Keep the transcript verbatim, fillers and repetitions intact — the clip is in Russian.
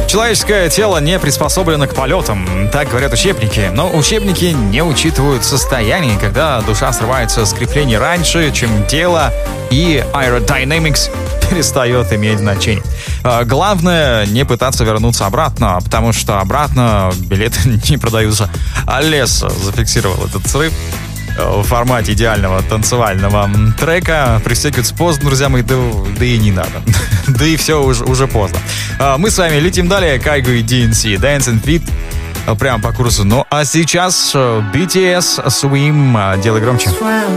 Человеческое тело не приспособлено к полетам, так говорят учебники. Но учебники не учитывают состояние, когда душа срывается с креплений раньше, чем тело, и aerodynamics перестает иметь значение. Главное не пытаться вернуться обратно, потому что обратно билеты не продаются. Олес зафиксировал этот срыв в формате идеального танцевального трека. Пристегиваться поздно, друзья мои, да, да и не надо. Да и все уже, уже поздно. Мы с вами летим далее. Кайго и ди эн си, Dancing Feet, прямо по курсу. Ну а сейчас би ти эс, Swim, делай громче.